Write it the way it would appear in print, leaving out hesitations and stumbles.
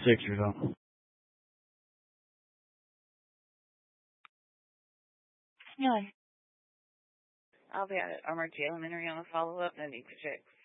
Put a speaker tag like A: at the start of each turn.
A: Sixers on.
B: Yeah. I'll be at it. Armored Elementary on a follow-up. No need for checks.